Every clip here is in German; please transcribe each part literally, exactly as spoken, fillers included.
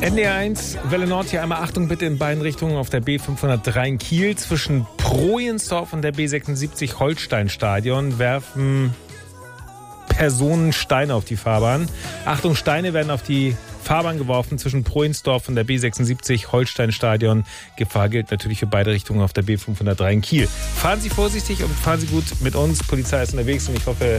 N D R eins, Welle Nord, hier einmal Achtung bitte in beiden Richtungen auf der B fünfhundertdrei in Kiel. Zwischen Projensdorf und der B sechsundsiebzig Holstein-Stadion werfen Personen Steine auf die Fahrbahn. Achtung, Steine werden auf die Fahrbahn geworfen zwischen Projensdorf und der B sechsundsiebzig Holstein-Stadion. Gefahr gilt natürlich für beide Richtungen auf der B fünfhundertdrei in Kiel. Fahren Sie vorsichtig und fahren Sie gut mit uns. Polizei ist unterwegs und ich hoffe,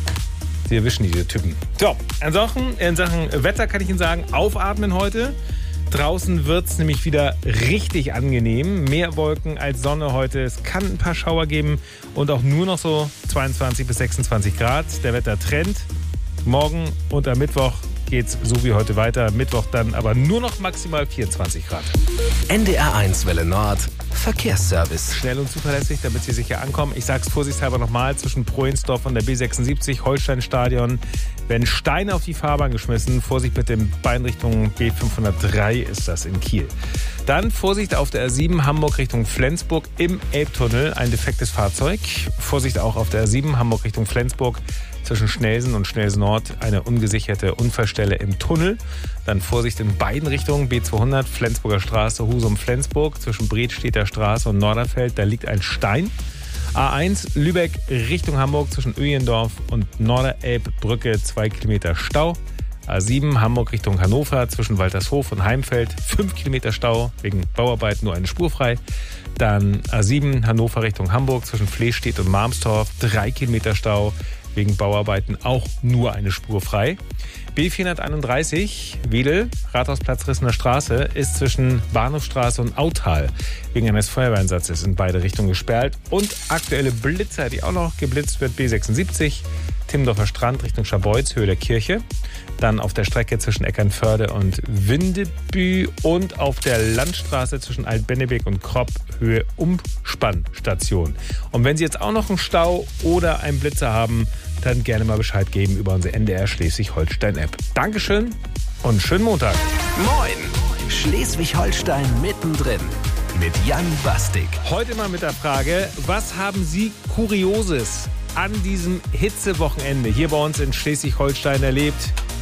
Sie erwischen diese Typen. So, ansonsten in Sachen Wetter kann ich Ihnen sagen, aufatmen heute. Draußen wird es nämlich wieder richtig angenehm. Mehr Wolken als Sonne heute. Es kann ein paar Schauer geben und auch nur noch so zweiundzwanzig bis sechsundzwanzig Grad. Der Wettertrend. Morgen und am Mittwoch geht's so wie heute weiter. Mittwoch dann aber nur noch maximal vierundzwanzig Grad. N D R eins Welle Nord. Verkehrsservice. Schnell und zuverlässig, damit Sie sicher ankommen. Ich sag's vorsichtshalber nochmal, zwischen Projensdorf und der B sechsundsiebzig Holstein-Stadion werden Steine auf die Fahrbahn geschmissen. Vorsicht bitte in beiden Richtungen. B fünfhundertdrei ist das in Kiel. Dann Vorsicht auf der R sieben Hamburg Richtung Flensburg im Elbtunnel. Ein defektes Fahrzeug. Vorsicht auch auf der R sieben Hamburg Richtung Flensburg. Zwischen Schnelsen und Schnelsen Nord eine ungesicherte Unfallstelle im Tunnel. Dann Vorsicht in beiden Richtungen. B zweihundert Flensburger Straße, Husum-Flensburg. Zwischen Bredstedter Straße und Norderfeld, da liegt ein Stein. A eins Lübeck Richtung Hamburg zwischen Öjendorf und Norderelbbrücke, zwei Kilometer Stau. A sieben Hamburg Richtung Hannover zwischen Waltershof und Heimfeld, fünf Kilometer Stau, wegen Bauarbeit nur eine Spur frei. Dann A sieben Hannover Richtung Hamburg zwischen Flestedt und Marmstorf, drei Kilometer Stau, wegen Bauarbeiten auch nur eine Spur frei. B vierhunderteinunddreißig Wedel, Rathausplatz Rissener Straße, ist zwischen Bahnhofstraße und Autal wegen eines Feuerwehreinsatzes in beide Richtungen gesperrt. Und aktuelle Blitzer, die auch noch geblitzt wird, B sechsundsiebzig, Timmendorfer Strand Richtung Scharbeutz, Höhe der Kirche. Dann auf der Strecke zwischen Eckernförde und Windeby und auf der Landstraße zwischen Altbennebeek und Kropp, Höhe Umspannstation. Und wenn Sie jetzt auch noch einen Stau oder einen Blitzer haben, dann gerne mal Bescheid geben über unsere N D R Schleswig-Holstein-App. Dankeschön und schönen Montag. Moin! Schleswig-Holstein mittendrin mit Jan Bastik. Heute mal mit der Frage, was haben Sie Kurioses an diesem Hitzewochenende hier bei uns in Schleswig-Holstein erlebt?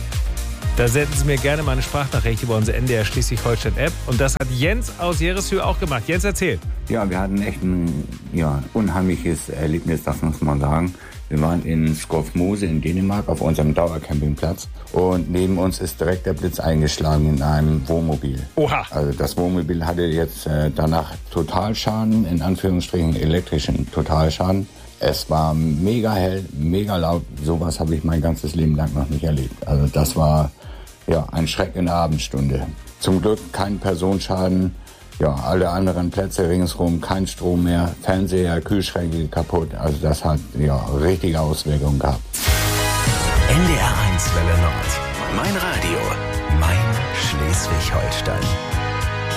Da senden Sie mir gerne mal eine Sprachnachricht über unsere N D R Schleswig-Holstein-App. Und das hat Jens aus Jereshöhe auch gemacht. Jens, erzähl. Ja, wir hatten echt ein ja, unheimliches Erlebnis, das muss man sagen. Wir waren in Skovmose in Dänemark auf unserem Dauercampingplatz und neben uns ist direkt der Blitz eingeschlagen in einem Wohnmobil. Oha! Also das Wohnmobil hatte jetzt äh, danach Totalschaden, in Anführungsstrichen elektrischen Totalschaden. Es war mega hell, mega laut. Sowas habe ich mein ganzes Leben lang noch nicht erlebt. Also das war ja ein Schreck in der Abendstunde. Zum Glück kein Personenschaden. Ja, alle anderen Plätze ringsherum, kein Strom mehr, Fernseher, Kühlschränke kaputt. Also das hat ja richtige Auswirkungen gehabt. N D R eins Welle Nord. Mein Radio. Mein Schleswig-Holstein.